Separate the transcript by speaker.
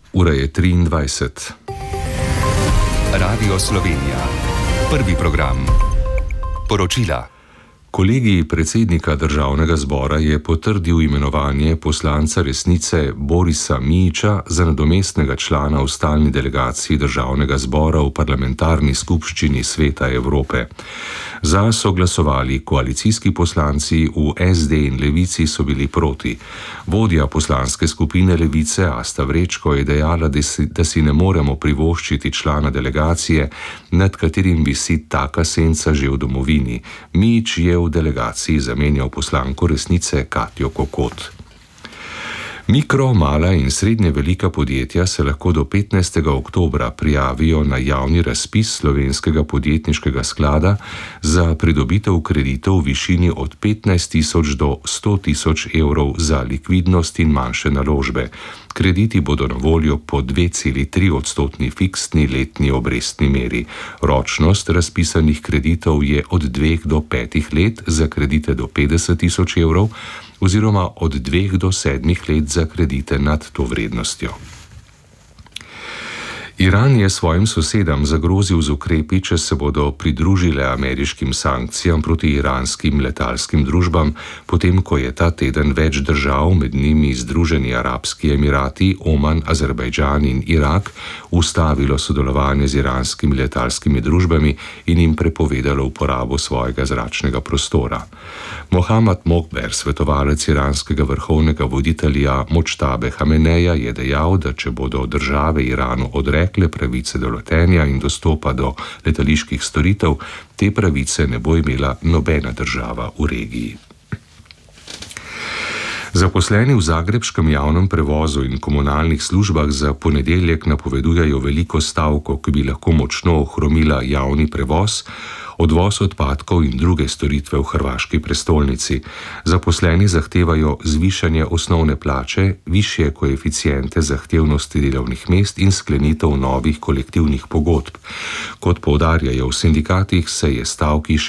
Speaker 1: Ura je 23.
Speaker 2: Radio Slovenija. Prvi program. Poročila.
Speaker 1: Kolegij predsednika Državnega zbora je potrdil imenovanje poslanca Resnice Borisa Mijića za nadomestnega člana v stalni delegaciji Državnega zbora v parlamentarni skupščini Sveta Evrope. Za so glasovali koalicijski poslanci, v SD in Levici so bili proti. Vodja poslanske skupine Levice Asta Vrečko je dejala, da si ne moremo privoščiti člana delegacije, nad katerim visi taka senca že v domovini. Mijić je v delegaciji zamenjal poslanko Resnice Katjo Kokot. Mikro, mala in srednje velika podjetja se lahko do 15. oktobra prijavijo na javni razpis Slovenskega podjetniškega sklada za pridobitev kreditov v višini od 15.000 do 100.000 evrov za likvidnost in manjše naložbe. Krediti bodo na voljo po 2,3% fiksni letni obrestni meri. Ročnost razpisanih kreditov je od 2 do 5 let za kredite do 50.000 evrov oziroma od 2 do 7 let za kredite nad to vrednostjo. Iran je svojim sosedam zagrozil z ukrepi, če se bodo pridružile ameriškim sankcijam proti iranskim letalskim družbam, potem ko je ta teden več držav, med njimi Združeni arabski emirati, Oman, Azerbajdžan in Irak, ustavilo sodelovanje z iranskimi letalskimi družbami in jim prepovedalo uporabo svojega zračnega prostora. Mohammad Mokber, svetovalec iranskega vrhovnega voditelja Močtabe Hameneja, je dejal, da če bodo države Iranu odrekle pravice do letenja in dostopa do letaliških storitev, te pravice ne bo imela nobena država v regiji. Zaposleni v zagrebškem javnem prevozu in komunalnih službah za ponedeljek napovedujejo veliko stavko, ki bi lahko močno ohromila javni prevoz, odvoz odpadkov in druge storitve v hrvaški prestolnici. Zaposleni zahtevajo zvišanje osnovne plače, višje koeficiente zahtevnosti delovnih mest in sklenitev novih kolektivnih pogodb. Kot poudarjajo v sindikatih, se je stavki